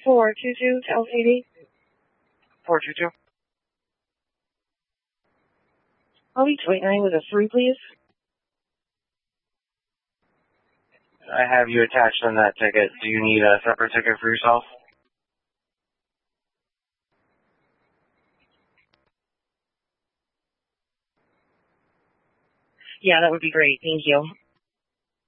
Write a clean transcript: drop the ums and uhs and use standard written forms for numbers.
422 to LCD. 422. LB29 with a 3, please. I have you attached on that ticket. Do you need a separate ticket for yourself? Yeah, that would be great. Thank you.